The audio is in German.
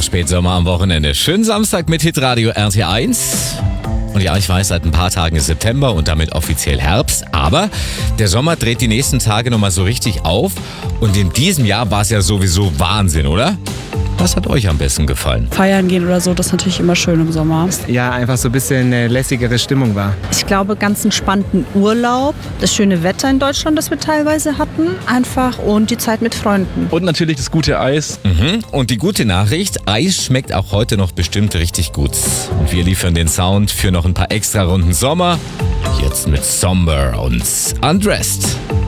kleiner Spätsommer am Wochenende. Schönen Samstag mit Hitradio RT1. Und ja, ich weiß, seit ein paar Tagen ist September und damit offiziell Herbst. Aber der Sommer dreht die nächsten Tage nochmal so richtig auf. Und in diesem Jahr war es ja sowieso Wahnsinn, oder? Was hat euch am besten gefallen? Feiern gehen oder so, das ist natürlich immer schön im Sommer. Ja, einfach so ein bisschen eine lässigere Stimmung war. Ich glaube, ganz entspannten Urlaub, das schöne Wetter in Deutschland, das wir teilweise hatten, einfach und die Zeit mit Freunden. Und natürlich das gute Eis. Und die gute Nachricht, Eis schmeckt auch heute noch bestimmt richtig gut. Und wir liefern den Sound für noch ein paar extra Runden Sommer. Jetzt mit Somber und Undressed.